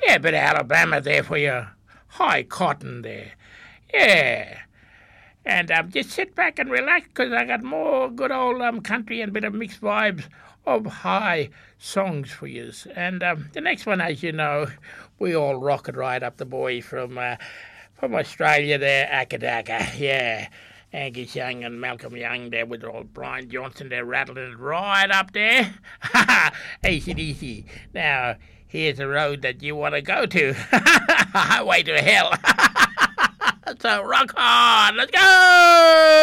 Yeah, a bit of Alabama there for your high cotton there. Yeah. And just sit back and relax because I got more good old country and bit of mixed vibes of high songs for you. And the next one, as you know, we all rocket right up the boys from Australia there, Akadaka, yeah. Angus Young and Malcolm Young there with old Brian Johnson there rattling it right up there. AC/DC. Now, here's the road that you want to go to. Highway to hell. So rock on, let's go!